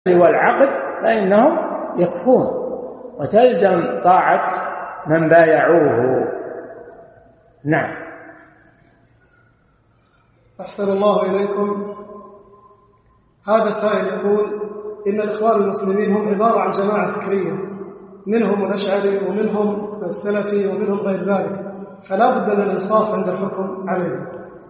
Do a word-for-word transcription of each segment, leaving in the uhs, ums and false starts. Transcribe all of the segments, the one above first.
والعقد فإنهم يكفون، وتلزم طاعة من بايعوه. نعم. أحسن الله إليكم. هذا السائل يقول إن الإخوان المسلمين هم عبارة عن جماعة فكرية، منهم الأشعري ومنهم السلفي ومنهم غير ذلك، فلا بد من الإنصاف عند الحكم عليهم.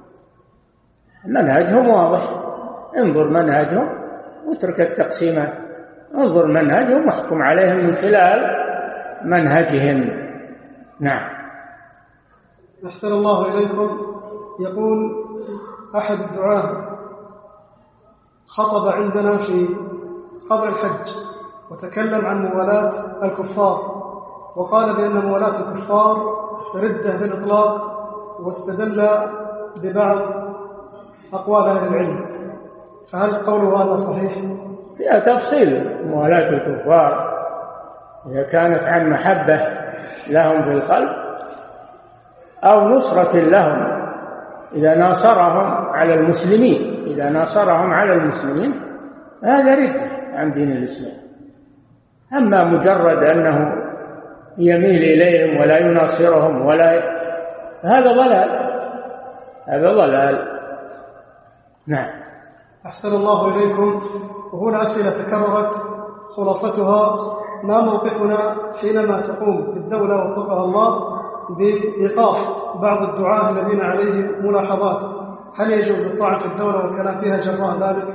منهجهم واضح، انظر منهجهم واترك التقسيمات، انظر منهجهم واحكم عليهم من خلال منهجهم. نعم. أحسن الله إليكم. يقول أحد الدعاة خطب عندنا في قبل الحج وتكلم عن موالاة الكفار، وقال بأن موالاة الكفار ردة بالإطلاق، واستدل ببعض أقوال أهل العلم، فهل قوله هذا صحيح؟ فيها تفصيل. موالاة الكفار إذا كانت عن محبة لهم في القلب أو نصرة لهم، إذا ناصرهم على المسلمين إذا ناصرهم على المسلمين هذا ردة عن دين الإسلام. أما مجرد أنه يميل إليهم ولا يناصرهم ولا ي... هذا ضلال هذا ضلال. نعم. أحسن الله إليكم. وهنا أسئلة تكررت خلاصتها: ما موقفنا حينما تقوم الدولة وفقها الله بإيقاف بعض الدعاة الذين عليهم ملاحظات؟ هل يجوز الطاعة في الدولة والكلام فيها جراء ذلك؟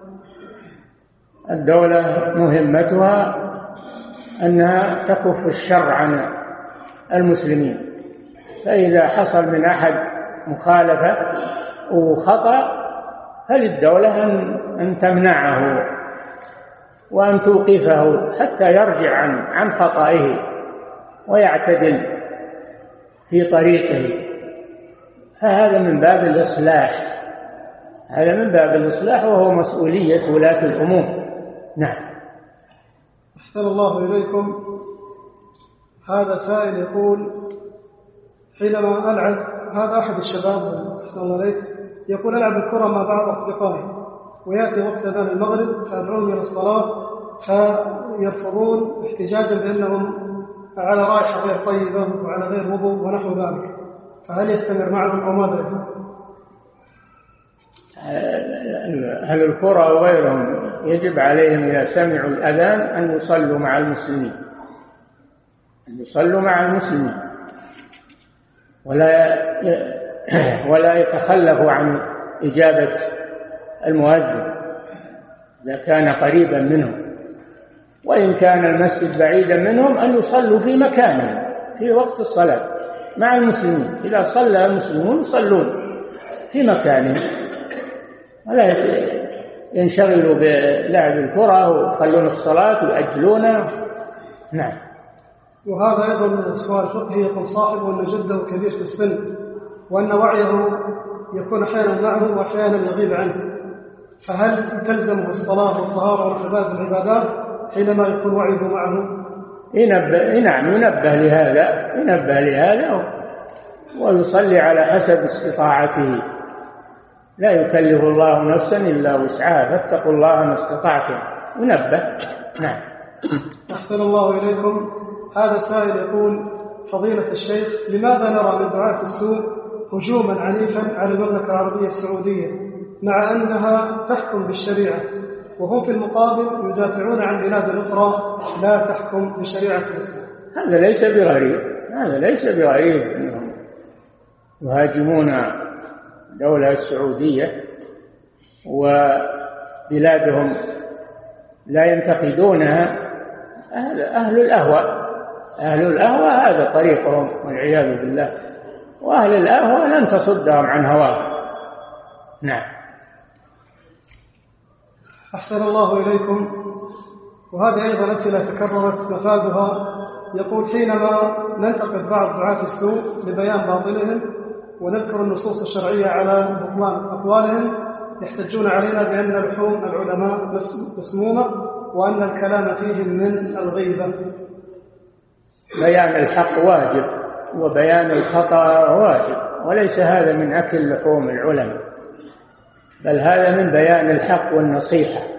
الدولة مهمتها أنها تكف الشر عن المسلمين، فإذا حصل من أحد مخالفة وخطأ فللدولة أن تمنعه وأن توقفه حتى يرجع عن عن خطئه ويعتدل في طريقه. فهذا من باب الإصلاح هذا من باب الإصلاح وهو مسؤولية ولاة الأمور. نعم. أحسن الله إليكم. هذا سائل يقول: حينما ألعب، هذا أحد الشباب أحسن الله عليك، يقول: ألعب الكرة مع بعض أصدقائي ويأتي وقت أذان المغرب فأدعوهم إلى الصلاة فيرفضون احتجاجا بأنهم على رائحة غير طيبة وعلى غير وضوء ونحو ذلك، فهل يستمر معهم أو ماذا يفعل؟ أهل الكرة وغيرهم يجب عليهم إذا سمعوا الأذان أن يصلوا مع المسلمين أن يصلوا مع المسلمين ولا ولا يتخلفوا عن إجابة المؤذن إذا كان قريبا منهم، وإن كان المسجد بعيدا منهم أن يصلوا في مكانهم في وقت الصلاة مع المسلمين. إذا صلى المسلمون يصلون في مكانهم ولا ينشغلوا بلعب الكرة ويخلون الصلاة ويأجلونها. نعم. وهذا أيضا سؤال فقهي. يقول صاحبه أن جده كبير في السن وأن وعيه يكون أحيانا معه وأحيانا يغيب عنه، فهل تلزمه الصلاة والطهارة والعبادة العبادات حينما يكون وعيه معه؟ ينبه. نعم ينبه لهذا ينبه لهذا ويصلي على حسب استطاعته. لا يكلف الله نفسا إلا وسعها فاتقوا الله ما استطعتم. ينبه. نعم. أحسن الله إليكم. هذا سائل يقول: فضيلة الشيخ، لماذا نرى من دعاة السوء هجوما عنيفا على المملكة العربية السعودية مع أنها تحكم بالشريعة، وهم في المقابل يدافعون عن بلاد أخرى لا تحكم بشريعة الإسلام؟ هذا ليس بغريب هذا ليس بغريب أنهم يهاجمون الدولة السعودية وبلادهم لا ينتقدونها. أهل, أهل الأهواء أهل الأهواء هذا طريقهم والعياذ بالله، وأهل الأهواء لن تصدهم عن هواهم. نعم. أحسن الله إليكم. وهذه أيضا أسئلة تكررت مفادها. يقول: حينما ننتقد بعض دعاة السوء لبيان باطلهم ونذكر النصوص الشرعية على بطلان أقوالهم يحتجون علينا بأن لحوم العلماء مسمومة وأن الكلام فيهم من الغيبة. بيان الحق واجب وبيان الخطأ واجب، وليس هذا من أكل لحوم العلماء، بل هذا من بيان الحق والنصيحة.